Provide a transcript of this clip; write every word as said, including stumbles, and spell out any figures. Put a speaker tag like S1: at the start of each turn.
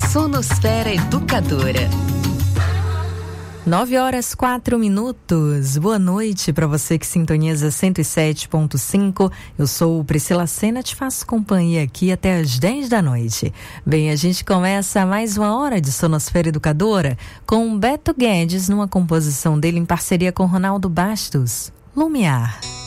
S1: Sonosfera Educadora.
S2: Nove horas, quatro minutos. Boa noite para você que sintoniza cento e sete ponto cinco. Eu sou Priscila Sena, te faço companhia aqui até às dez da noite. Bem, a gente começa mais uma hora de Sonosfera Educadora com Beto Guedes, numa composição dele em parceria com Ronaldo Bastos, Lumiar.